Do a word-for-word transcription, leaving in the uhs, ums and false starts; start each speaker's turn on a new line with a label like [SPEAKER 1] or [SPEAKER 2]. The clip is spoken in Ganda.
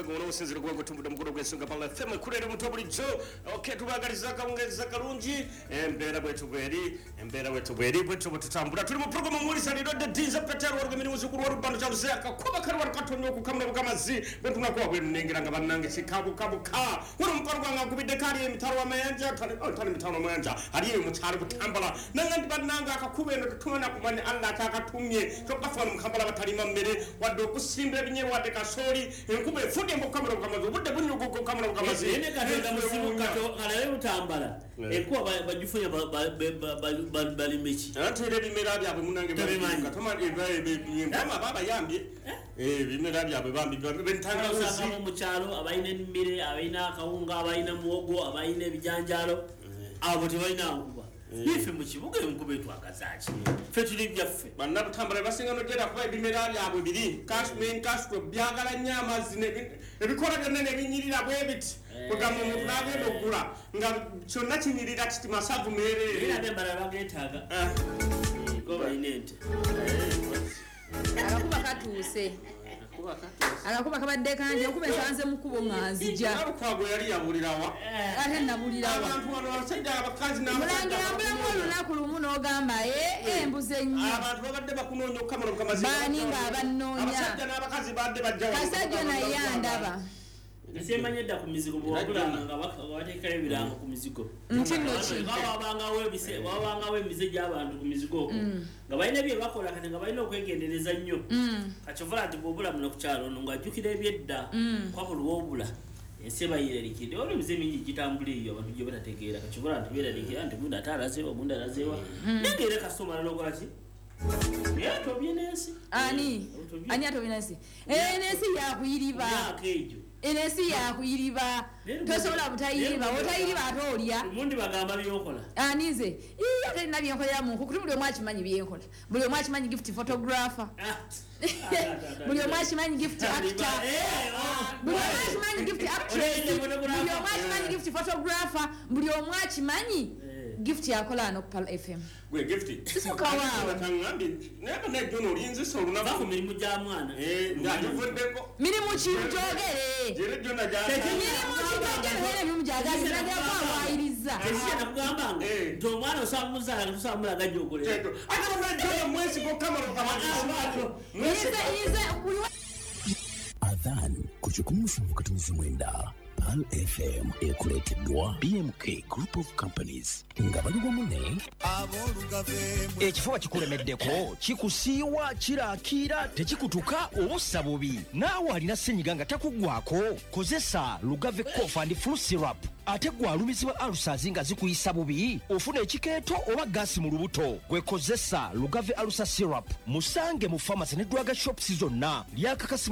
[SPEAKER 1] ngono usinzira kuba gutumbuda mukuru gwesunga pala F M kurere mutobuli jo okay tubagaliza kaungeza karungi embera bwetu bweri embera bwetu bweri bwetu bututambula tuli mu program muri saliro de dinza petero wargemini muzukuru warubano cyangwa akakuba karwa katonyo kukamwe bukamazi bwetu nakwa bwe nengiranga banange sikabu kabuka uri mukorwa ngakubide kari emitaro wamenja tani tani mitaro wamenja ari mu cyaro butambala nangandi bananga akakubeno tumana kumane Allah takatumye tokafana mukambala batarima mbere wado kusimbira binye wade kasori enkube fude mukamwe bukamazi budde bunyugo kukamwe bukamazi
[SPEAKER 2] ene katonda musimu kato kala butambala ekuwa bajufunya bali mechi
[SPEAKER 1] atire bimera byabwe munange katoma ngama baba yambye eh bimera byabwe bambi bentanga
[SPEAKER 2] usaka mu cyaro abayine nimire abayina akawunga abayina muogo abayine bijanjalo abo tebayina kuba ife mu kibuga enkube twakazaaki fe tuli byaffe
[SPEAKER 1] banna butambala basinga no gera kuba bimera byabwe biri cashman cashro byagala nyama zine ebikora byone binyirira bwebiti kugamu mutulabe ndogura nga cyonna kinyirira kiti masavu mere
[SPEAKER 2] era bembara bagetaga go bayinete
[SPEAKER 3] akakuba katuse
[SPEAKER 1] akakuba katuse
[SPEAKER 3] akakuba kabadde kanje okuba esanze mukubo ngazija
[SPEAKER 1] akwago yali yabulirawa
[SPEAKER 3] ate nabulirawa
[SPEAKER 1] abantu bano basajja abakazi n'abakazi
[SPEAKER 3] mulangira mbulamu olunaku lumu n'ogamba e embuze nnyo
[SPEAKER 1] abantu babadde bakunoonya okukamala mukamazi
[SPEAKER 3] baani nga abanoonya
[SPEAKER 1] abasajja n'abakazi badde bajja
[SPEAKER 3] kasajja naye andaba
[SPEAKER 2] Nasemanyedda ku mizigo bwabulanga nga bateekayo ebirango ku mizigo.
[SPEAKER 3] Ntinno ki?
[SPEAKER 2] Wabanga webise wabanga wemize gy'abantu ku mizigo. Nga balina bye bakola kati nga balina okwegendereza nnyo. Kachovula ati bwobula muno ku kyalo ng'ajjukira ebyedda kwabula wobula. Enseba yirerikide olwo mize mingi gitambuliyo abantu gye batategeera kachovula ati birerikira nti bunda atalazewa bunda alazewa. Nengere kasoma lokola ki? Ya to bienesi.
[SPEAKER 3] Ani? Ani ato bienesi. Eh nesi ya kuyiriba.
[SPEAKER 2] Ya kejo.
[SPEAKER 3] Enesi ya kuyiriba tosobola butayiriba otayiriba atolya
[SPEAKER 2] mundi bagamba byokola
[SPEAKER 3] anize iya tali nabi enkola mu nkuku buli omwachi manyi byenkola buli omwachi manyi gift photographer buli omwachi manyi gift actor buli omwachi manyi gift actress buli omwachi manyi gift photographer buli omwachi manyi gift yakola no Pal F M
[SPEAKER 1] gwe gift
[SPEAKER 3] sisuka wawe
[SPEAKER 1] batangambi neba ne jono linzi so lunaba
[SPEAKER 2] ku mirimu gya mwana
[SPEAKER 1] eh ndavuddeko
[SPEAKER 3] mirimu kinjogere
[SPEAKER 1] jere jona ja
[SPEAKER 3] mirimu kinjogere ne bimu jagazi nadia kwa wairiza
[SPEAKER 2] esije nakugamba nga ndo mwana osamuzala tusamula gajogole
[SPEAKER 1] ate na jono mwezi ko kamera kama
[SPEAKER 3] mwezi ize
[SPEAKER 4] adhan kuchukumsha wakati mwenda Pal F M ekuleteddwa B M K Group of Companies nga bali bamune
[SPEAKER 5] ekifuba kikulemeddeko kikusiiwa kirakira tekikutuka obussa bubi naawe alina ssenyiga nga takugwako kozesa Lugave Cough and Flu Syrup ate gwe alumizibwa alusazi nga zikuyisa bubi ofuna ekikeeto oba gaasi mu lubuto gwe kozesa Lugave Alusa Syrup musange mu pharmacy ne drug shops zonna lyakakasibwa